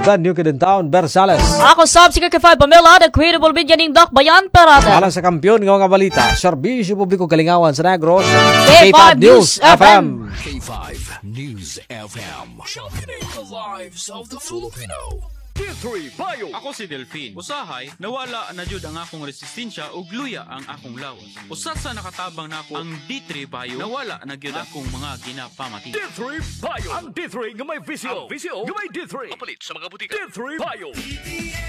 Brand New Town, Bersales. Ako sab si Kakify Pamela, the credible media ning Doc Bayan Parada. Alang sa kampiyon ng mga balita, serbisyo publiko kalingawan sa Negros, K5 News FM. K5 News FM. Championing the lives of the Filipino. D3 Bio. Ako si Delphine. Usahay, nawala na jud ang akong resistensya ug luya ang akong lawas. Usat sa nakatabang nako ang D3 Bio, nawala na gyud akong mga ginapamati. D3 Bio. Ang D3 nga may visyo. Ang visyo nga may D3. Kapalit sa mga butika. D3 Bio.